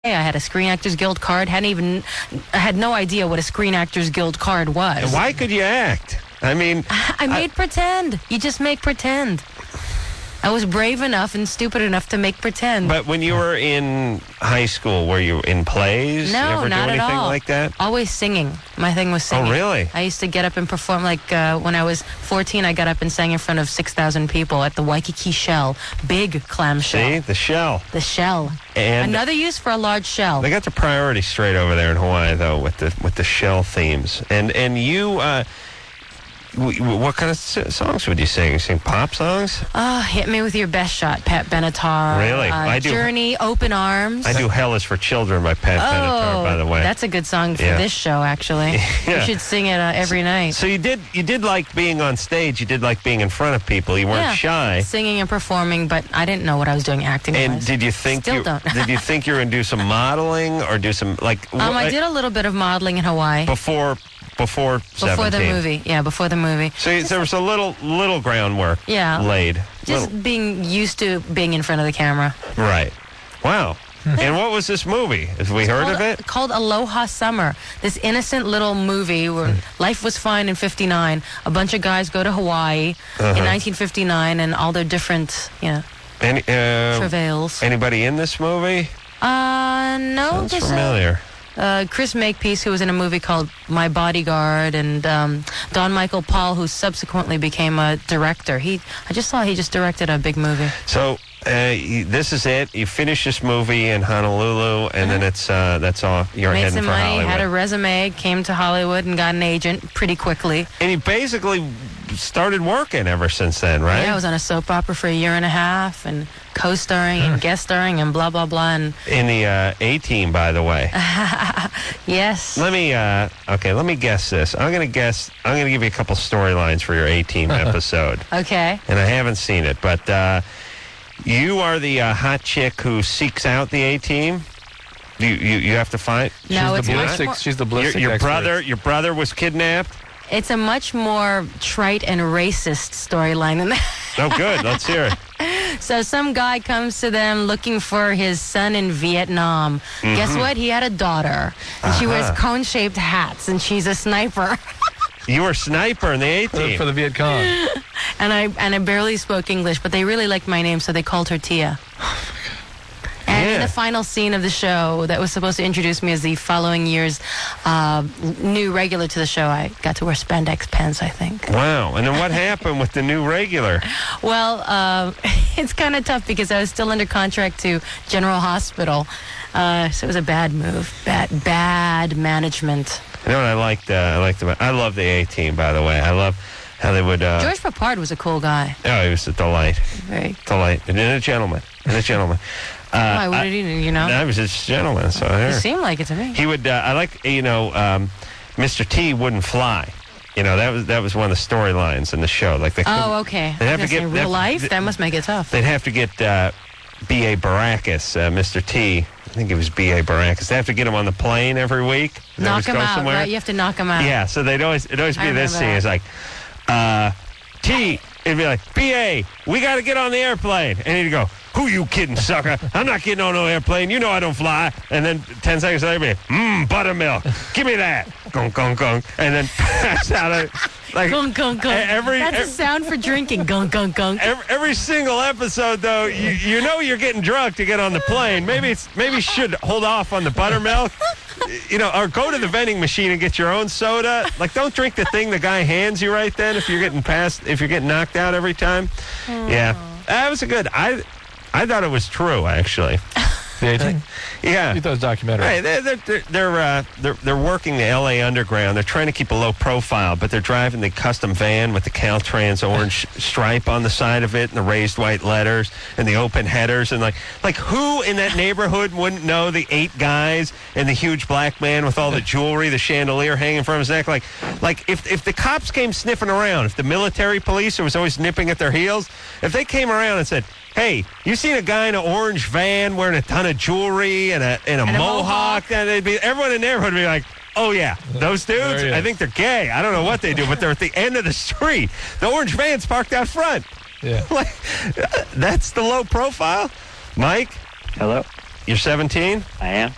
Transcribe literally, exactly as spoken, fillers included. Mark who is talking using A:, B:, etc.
A: I had a Screen Actors Guild card. Hadn't even, I had no idea what a Screen Actors Guild card was.
B: And why could you act? I mean,
A: I made I, pretend. You just make pretend. I was brave enough and stupid enough to make pretend.
B: But when you were in high school, were you in plays?
A: No,
B: you ever
A: not
B: do anything
A: at all.
B: like that?
A: Always singing. My thing was singing.
B: Oh, really?
A: I used to get up and perform. Like uh, when I was fourteen, I got up and sang in front of six thousand people at the Waikiki Shell. Big clam shell.
B: See, the shell.
A: The shell.
B: And
A: another use for a large shell.
B: They got the priorities straight over there in Hawaii, though, with the with the shell themes. And and you. Uh, What kind of songs would you sing? You sing pop songs?
A: Oh, Hit Me With Your Best Shot, Pat Benatar.
B: Really?
A: Uh,
B: I do.
A: Journey, Open Arms.
B: I do Hell Is for Children by Pat
A: oh,
B: Benatar, by the way.
A: That's a good song for
B: yeah.
A: this show, actually.
B: yeah.
A: You should sing it uh, every
B: so,
A: night.
B: So you did you did like being on stage. You did like being in front of people. You weren't
A: yeah.
B: shy.
A: Singing and performing, but I didn't know what I was doing acting
B: And
A: wise.
B: did you think
A: Still
B: you
A: don't.
B: did you think you were going to do some modeling or do some, like...
A: Um, I did a little bit of modeling in Hawaii.
B: Before... Before
A: Before
B: seventeen.
A: the movie, yeah, before the movie.
B: So there was a little little groundwork
A: yeah.
B: laid.
A: Just
B: little.
A: being used to being in front of the camera.
B: Right. Wow. And what was this movie? Have we
A: it's
B: heard
A: called,
B: of it?
A: Called Aloha Summer. This innocent little movie where life was fine in fifty-nine. A bunch of guys go to Hawaii
B: uh-huh.
A: in nineteen fifty-nine and all their different, you know,
B: Any, uh,
A: travails.
B: Anybody in this movie?
A: Uh, no.
B: Sounds familiar.
A: Uh, Chris Makepeace, who was in a movie called My Bodyguard, and um, Don Michael Paul, who subsequently became a director. He, I just saw he just directed a big movie.
B: So uh, you, this is it. You finish this movie in Honolulu, and mm-hmm. then it's uh, that's all. You're
A: Made
B: heading
A: some
B: for
A: money,
B: Hollywood.
A: had a resume, came to Hollywood, and got an agent pretty quickly.
B: And you basically started working ever since then, right?
A: Yeah, I was on a soap opera for a year and a half, and co-starring and guest starring and blah blah blah. And
B: in the uh, A-Team, by the way.
A: Yes.
B: Let me. Uh, okay, let me guess this. I'm gonna guess. I'm gonna give you a couple storylines for your A-Team episode.
A: Okay.
B: And I haven't seen it, but uh, you are the uh, hot chick who seeks out the A-Team. You you you have to find.
A: No,
C: she's
A: it's
C: the
A: much
C: ballistic.
A: more,
C: She's the ballistic.
B: Your, your
C: expert.
B: brother. Your brother was kidnapped.
A: It's a much more trite and racist storyline than that.
B: Oh, good. Let's hear it.
A: So some guy comes to them looking for his son in Vietnam. Mm-hmm. Guess what? He had a daughter. And uh-huh. she wears cone-shaped hats, and she's a sniper.
B: You were a sniper in the A-Team.
C: For the Viet Cong.
A: And I and I barely spoke English, but they really liked my name, so they called her Tia. And
B: yeah.
A: in the final scene of the show that was supposed to introduce me as the following year's uh, new regular to the show, I got to wear spandex pants, I think.
B: Wow. And then what happened with the new regular?
A: Well, uh, it's kind of tough because I was still under contract to General Hospital. Uh, so it was a bad move. Bad, bad management.
B: You know what I liked? Uh, I liked about, I love the A-Team, by the way. I love how they would... Uh,
A: George Papard was a cool guy.
B: Oh, he was a delight.
A: Very.
B: Delight. And a gentleman. And a gentleman.
A: Uh, Why, what did he do, you know?
B: I was a gentleman, so there.
A: He seemed like it to me.
B: He would, uh, I like, you know, um, Mister T wouldn't fly. You know, that was that was one of the storylines in the show. Like they
A: Oh, okay.
B: They'd have to get
A: in real life?
B: They,
A: that must make it tough.
B: They'd have to get uh, B A Baracus, uh, Mister T. I think it was B A Baracus. They have to get him on the plane every week.
A: Knock him out,
B: somewhere.
A: right? You have to knock him out.
B: Yeah, so they'd always, it'd always be
A: I
B: this scene.
A: that.
B: It's like, uh, T, it'd be like, B A, we got to get on the airplane. And he'd go, who you kidding, sucker? I'm not getting on no airplane. You know I don't fly. And then ten seconds later, be mmm, buttermilk. Give me that. Gong, gong, gong. And then pass out of, like,
A: Gong, gong, gong.
B: Every,
A: That's
B: every,
A: a sound for drinking. Gong, gong, gong.
B: Every, every single episode, though, you, you know you're getting drunk to get on the plane. Maybe it's maybe you should hold off on the buttermilk. You know, or go to the vending machine and get your own soda. Like, don't drink the thing the guy hands you right then if you're getting past, if you're getting knocked out every time.
A: Oh.
B: Yeah, that was a good. I, I thought it was true, actually.
C: The A-Team?
B: Yeah.
C: You thought it was a documentary.
B: Right, they're they're they're they're, uh, they're they're working the L A Underground. They're trying to keep a low profile, but they're driving the custom van with the Caltrans orange stripe on the side of it and the raised white letters and the open headers and like like who in that neighborhood wouldn't know the eight guys and the huge black man with all the jewelry, the chandelier hanging from his neck? Like like if if the cops came sniffing around, if the military police who was always nipping at their heels, if they came around and said, hey, you seen a guy in an orange van wearing a ton of jewelry and a and a,
A: and
B: mohawk?
A: a mohawk?
B: And they'd be everyone in the neighborhood would be like, oh yeah, those dudes. I think they're gay. I don't know what they do, but they're at the end of the street. The orange van's parked out front.
C: Yeah,
B: like that's the low profile. Mike,
D: hello.
B: You're seventeen?
D: I am.